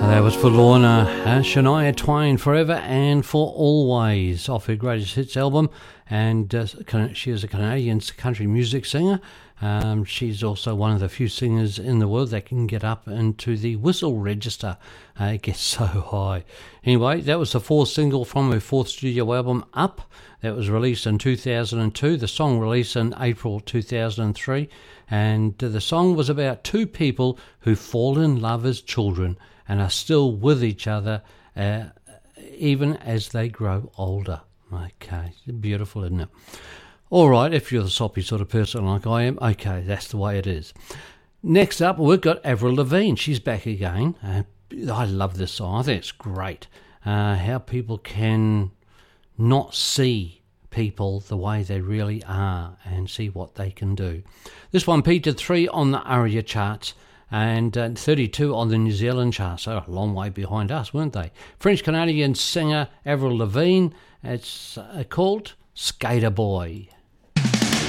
That was for Lorna, Shania Twain, Forever and for Always, off her greatest hits album. And she is a Canadian country music singer. She's also one of the few singers in the world that can get up into the whistle register. It gets so high. Anyway, that was the fourth single from her fourth studio album, Up. That was released in 2002. The song released in April 2003. And the song was about two people who fall in love as children and are still with each other even as they grow older. Okay, beautiful, isn't it? All right, if you're the soppy sort of person like I am, okay, that's the way it is. Next up, we've got Avril Lavigne. She's back again. I love this song. I think it's great. How people can not see people the way they really are and see what they can do. This one peaked at 3 on the ARIA charts and 32 on the New Zealand charts. So a long way behind us, weren't they? French-Canadian singer Avril Lavigne. It's called Skater Boy.